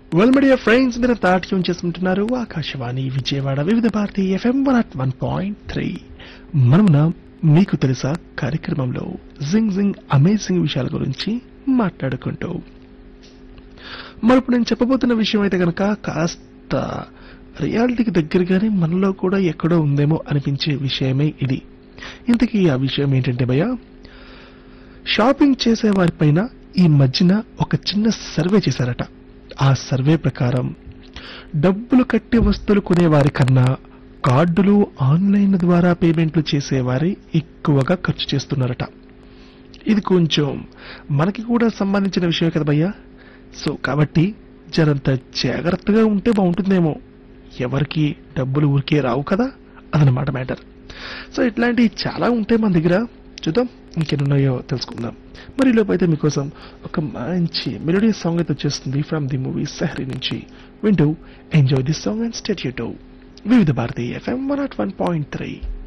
Well media friends, మీరు tune చేసుకుంటున్నారు ఆకాశవాణి విజయవాడ వివిధ భారతి FM 101.3. మనమున మీకు తెలుసా కార్యక్రమంలో జింగ్ జింగ్ అమేజింగ్ విషయాల గురించి మాట్లాడుకుంటూ మరి ఇప్పుడు నేను చెప్పబోతున్న విషయం అయితే కనుక కాస్త రియాలిటీకి దగ్గరగానే మనలో కూడా ఎక్కడో ఉందేమో అనిపించే విషయమే ఇది. ఇంతకీ ఆ విషయం ఏంటంటే భయ్య, షాపింగ్ చేసే వారిపైన ఈ మధ్యన ఒక చిన్న సర్వే చేశారట. ఆ సర్వే ప్రకారం డబ్బులు కట్టి వస్తువులు కొనేవారి కన్నా కార్డులు ఆన్లైన్ ద్వారా పేమెంట్లు చేసేవారే ఎక్కువగా ఖర్చు చేస్తున్నారట. ఇది కొంచెం మనకి కూడా సంబంధించిన విషయమే కదా భయ్యా. సో కాబట్టి జరంత జాగ్రత్తగా ఉంటే బాగుంటుందేమో. ఎవరికి డబ్బులు ఊరికే రావు కదా, అదనమాట మ్యాటర్. సో ఇట్లాంటివి చాలా ఉంటాయి మన దగ్గర. చూద్దాం ఇంకెన్నున్నాయో తెలుసుకుందాం. మరి లోపు అయితే మీకోసం ఒక మంచి మెలోడీ సాంగ్ అయితే వచ్చేస్తుంది ఫ్రమ్ ది మూవీ సెహరీ నుంచి. వింటూ enjoy this song and stay tuned to వివిధ భారతి FM 101.3.